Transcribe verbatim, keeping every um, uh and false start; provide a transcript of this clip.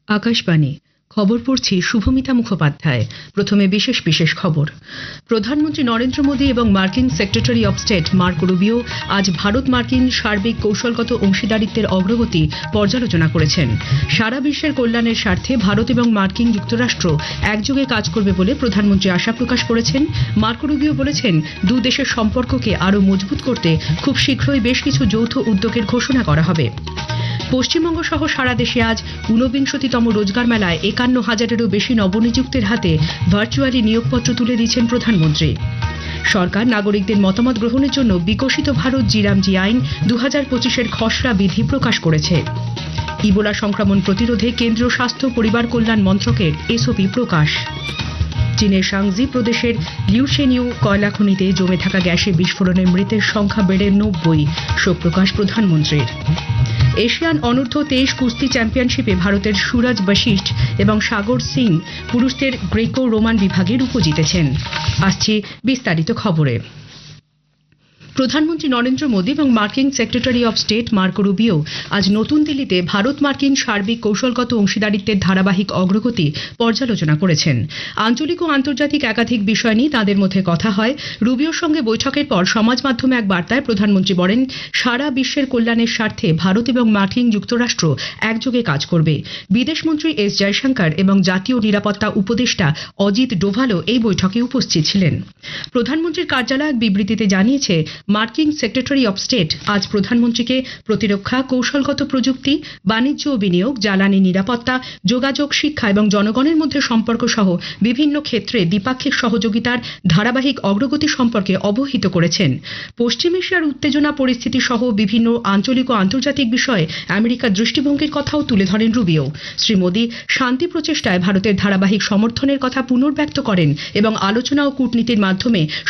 আকাশবাণী খবর পড়ছি শুভমিতা মুখোপাধ্যায়। প্রথমে বিশেষ বিশেষ খবর। প্রধানমন্ত্রী নরেন্দ্র মোদী এবং মার্কিন secretary of state Marco Rubio আজ ভারত মার্কিন সার্বিক কৌশলগত অংশীদারিত্বের অগ্রগতি পর্যালোচনা করেছেন। সারা বিশ্বের কল্যাণের স্বার্থে ভারত এবং মার্কিন যুক্তরাষ্ট্র একযোগে কাজ করবে বলে প্রধানমন্ত্রী আশা প্রকাশ করেছেন। মার্কো রুবিও বলেছেন, দু দেশের সম্পর্ককে আরও মজবুত করতে খুব শীঘ্রই বেশ কিছু যৌথ উদ্যোগের ঘোষণা করা হবে। পশ্চিমবঙ্গ সহ সারা দেশে আজ ঊনবিংশতিতম রোজগার মেলায় একান্ন হাজারেরও বেশি নবনিযুক্তের হাতে ভার্চুয়ালি নিয়োগপত্র তুলে দিচ্ছেন প্রধানমন্ত্রী। সরকার নাগরিকদের মতামত গ্রহণের জন্য বিকশিত ভারত জিরামজি আইন দু হাজার পঁচিশের খসড়া বিধি প্রকাশ করেছে। ইবোলা সংক্রমণ প্রতিরোধে কেন্দ্রীয় স্বাস্থ্য পরিবার কল্যাণ মন্ত্রকের এসওপি প্রকাশ। চীনের শাংজি প্রদেশের লিউশেনিউ কয়লা খনিতে জমে থাকা গ্যাসে বিস্ফোরণে মৃতের সংখ্যা বেড়ে নব্বই, শোক প্রকাশ প্রধানমন্ত্রীর। এশিয়ান অনূর্ধ্ব তেইশ কুস্তি চ্যাম্পিয়নশিপে ভারতের সুরজ বশিষ্ঠ এবং সাগর সিং পুরুষদের গ্রেকো রোমান বিভাগে রুপো জিতেছেন। আসছি বিস্তারিত খবরে। প্রধানমন্ত্রী নরেন্দ্র মোদী এবং মার্কিন secretary of state Marco Rubio আজ নতুন দিল্লিতে ভারত মার্কিন সার্বিক কৌশলগত অংশীদারিত্বের ধারাবাহিক অগ্রগতি পর্যালোচনা করেছেন। আঞ্চলিক ও আন্তর্জাতিক একাধিক বিষয় নিয়ে তাঁদের মধ্যে কথা হয়। রুবিওর সঙ্গে বৈঠকের পর সমাজ মাধ্যমে এক বার্তায় প্রধানমন্ত্রী বলেন, সারা বিশ্বের কল্যাণের স্বার্থে ভারত এবং মার্কিন যুক্তরাষ্ট্র একযোগে কাজ করবে। বিদেশমন্ত্রী এস জয়শঙ্কর এবং জাতীয় নিরাপত্তা উপদেষ্টা অজিত ডোভালও এই বৈঠকে উপস্থিত ছিলেন। প্রধানমন্ত্রীর কার্যালয় এক বিবৃতিতে জানিয়েছে, মার্কিন সেক্রেটারি অব স্টেট আজ প্রধানমন্ত্রীকে প্রতিরক্ষা, কৌশলগত প্রযুক্তি, বাণিজ্য ও বিনিয়োগ, জ্বালানি নিরাপত্তা, যোগাযোগ, শিক্ষা এবং জনগণের মধ্যে সম্পর্ক সহ বিভিন্ন ক্ষেত্রে দ্বিপাক্ষিক সহযোগিতার ধারাবাহিক অগ্রগতি সম্পর্কে অবহিত করেছেন। পশ্চিম এশিয়ার উত্তেজনা পরিস্থিতি সহ বিভিন্ন আঞ্চলিক ও আন্তর্জাতিক বিষয়ে আমেরিকার দৃষ্টিভঙ্গির কথাও তুলে ধরেন রুবিও। শ্রী মোদী শান্তি প্রচেষ্টায় ভারতের ধারাবাহিক সমর্থনের কথা পুনর্ব্যক্ত করেন এবং আলোচনা ও কূটনীতির মাধ্যমে